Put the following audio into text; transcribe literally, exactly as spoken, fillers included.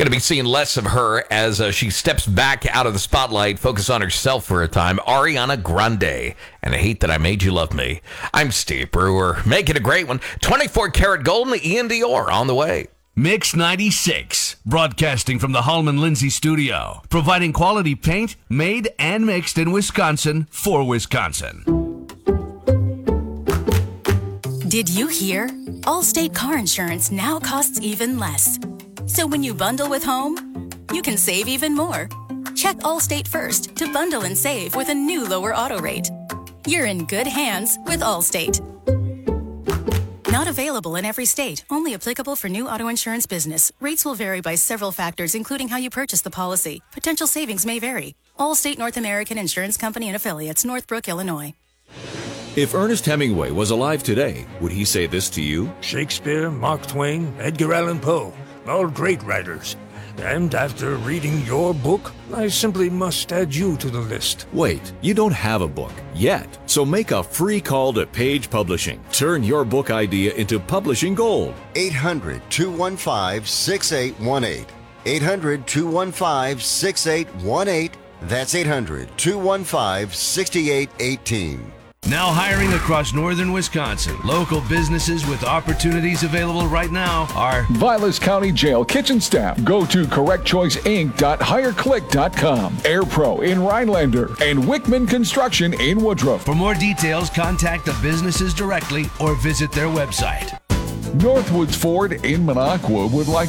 Going to be seeing less of her as uh, she steps back out of the spotlight, focus on herself for a time. Ariana Grande, and I Hate That I Made You Love Me. I'm Steve Brewer. Make it a great one. twenty-four karat gold and Ian Dior on the way. Mix ninety-six, broadcasting from the Hallman Lindsay studio, providing quality paint made and mixed in Wisconsin for Wisconsin. Did you hear? Allstate car insurance now costs even less. So when you bundle with home, you can save even more. Check Allstate first to bundle and save with a new lower auto rate. You're in good hands with Allstate. Not available in every state. Only applicable for new auto insurance business. Rates will vary by several factors, including how you purchase the policy. Potential savings may vary. Allstate North American Insurance Company and Affiliates, Northbrook, Illinois. If Ernest Hemingway was alive today, would he say this to you? Shakespeare, Mark Twain, Edgar Allan Poe, all great writers. And after reading your book, I simply must add you to the list. Wait, you don't have a book yet. So make a free call to Page Publishing. Turn your book idea into publishing gold. eight hundred, two one five, six eight one eight. eight hundred, two one five, six eight one eight. That's eight hundred, two one five, six eight one eight. Now hiring across northern Wisconsin. Local businesses with opportunities available right now are Vilas County Jail kitchen staff. Go to correct choice inc dot hire click dot com. Air Pro in Rhinelander and Wickman Construction in Woodruff. For more details, contact the businesses directly or visit their website. Northwoods Ford in Minocqua would like